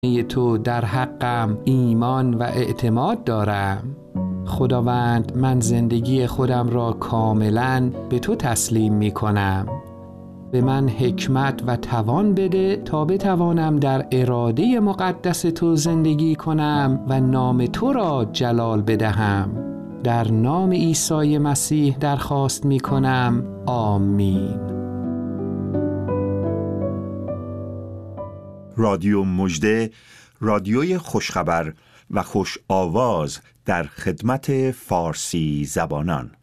تو در حقم ایمان و اعتماد دارم. خداوند، من زندگی خودم را کاملاً به تو تسلیم می کنم. به من حکمت و توان بده تا بتوانم در اراده مقدس تو زندگی کنم و نام تو را جلال بدهم. در نام عیسی مسیح درخواست می کنم. آمین. رادیو مژده، رادیوی خوشخبر و خوش آواز در خدمت فارسی زبانان.